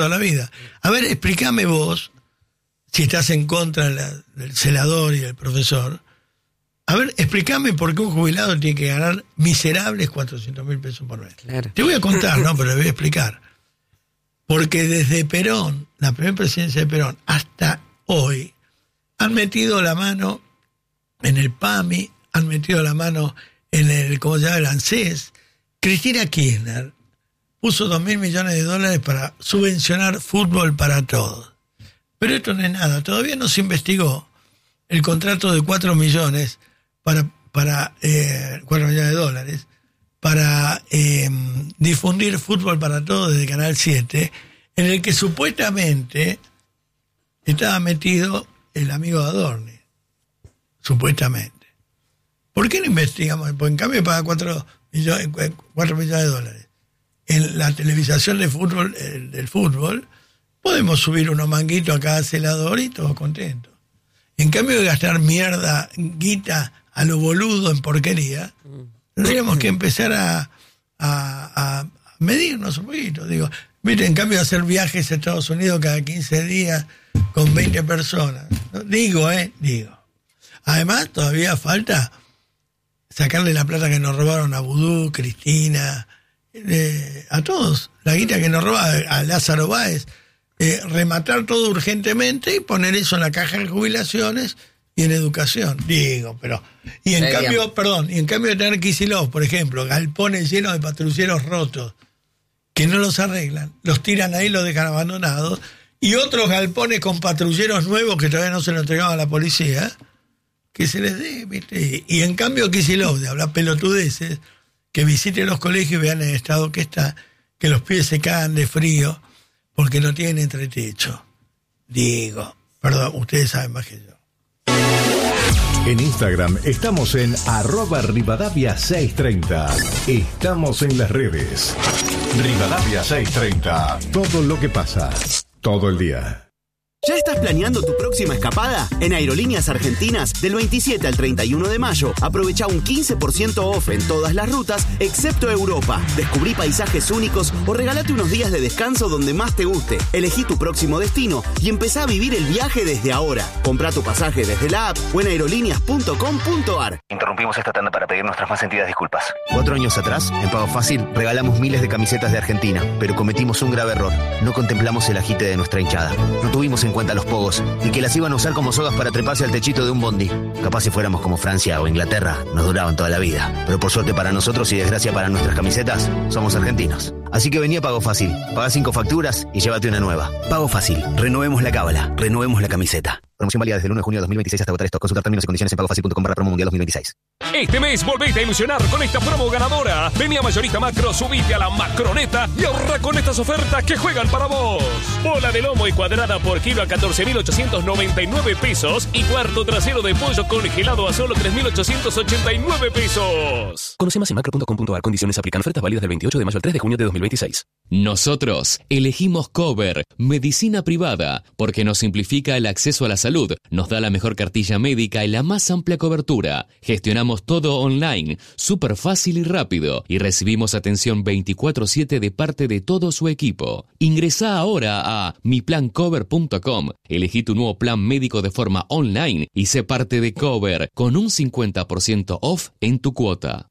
toda la vida. A ver, explícame vos, si estás en contra del celador y del profesor, a ver, explícame por qué un jubilado tiene que ganar miserables 400.000 pesos por mes. Claro. Te voy a contar, ¿no? Pero le voy a explicar. Porque desde Perón, la primera presidencia de Perón, hasta hoy, han metido la mano en el PAMI, han metido la mano en el, ¿cómo se llama?, el ANSES. Cristina Kirchner puso $2.000 millones para subvencionar fútbol para todos. Pero esto no es nada. Todavía no se investigó el contrato de 4 millones $4 millones para difundir fútbol para todos desde Canal 7, en el que supuestamente estaba metido el amigo de Adorni. Supuestamente. ¿Por qué no investigamos? Pues en cambio paga $4 millones. En la televisación de fútbol, del fútbol, podemos subir unos manguitos a cada celador y todos contentos. En cambio de gastar guita a lo boludo en porquería, tendríamos que empezar a medirnos un poquito. Digo, ¿viste? En cambio de hacer viajes a Estados Unidos cada 15 días con 20 personas. Digo. Además, todavía falta sacarle la plata que nos robaron a Vudú, Cristina, a todos. La guita que nos roba a Lázaro Báez. Rematar todo urgentemente y poner eso en la caja de jubilaciones y en educación. Pero... Y en cambio de tener Kicillof, por ejemplo, galpones llenos de patrulleros rotos, que no los arreglan, los tiran ahí, los dejan abandonados, y otros galpones con patrulleros nuevos que todavía no se lo entregaban a la policía, que se les dé, ¿viste? Y en cambio Kicillof, de hablar pelotudeces, que visite los colegios y vean el estado que está, que los pibes se cagan de frío porque no tienen entretecho. Perdón, ustedes saben más que yo. En Instagram estamos en @Rivadavia630. Estamos en las redes. Rivadavia630. Todo lo que pasa, todo el día. ¿Ya estás planeando tu próxima escapada? En Aerolíneas Argentinas, del 27 al 31 de mayo, aprovecha un 15% off en todas las rutas, excepto Europa. Descubrí paisajes únicos o regalate unos días de descanso donde más te guste. Elegí tu próximo destino y empezá a vivir el viaje desde ahora. Comprá tu pasaje desde la app o en aerolíneas.com.ar. Interrumpimos esta tanda para pedir nuestras más sentidas disculpas. 4 años atrás, en Pago Fácil, regalamos miles de camisetas de Argentina, pero cometimos un grave error. No contemplamos el agite de nuestra hinchada. No tuvimos en cuenta los pogos y que las iban a usar como sogas para treparse al techito de un bondi. Capaz si fuéramos como Francia o Inglaterra, nos duraban toda la vida. Pero por suerte para nosotros y desgracia para nuestras camisetas, somos argentinos. Así que vení a Pago Fácil. Pagá 5 facturas y llévate una nueva. Pago Fácil. Renovemos la cábala. Renovemos la camiseta. Promoción válida desde el 1 de junio de 2026 hasta agotar stock. Consultar términos y condiciones en pagofacil.com/promo mundial 2026. Este mes volvete a ilusionar con esta promo ganadora. Vení a Mayorista Macro, subite a la Macroneta y ahorra con estas ofertas que juegan para vos. Bola de lomo y cuadrada por kilo a 14.899 pesos y cuarto trasero de pollo congelado a solo 3.889 pesos. Conoce más en macro.com.ar. Condiciones aplican. Ofertas válidas del 28 de mayo al 3 de junio de 2026. Nosotros elegimos Cover, medicina privada, porque nos simplifica el acceso a la salud, nos da la mejor cartilla médica y la más amplia cobertura. Gestionamos todo online, súper fácil y rápido, y recibimos atención 24/7 de parte de todo su equipo. Ingresá ahora a miplancover.com, elegí tu nuevo plan médico de forma online y sé parte de Cover con un 50% off en tu cuota.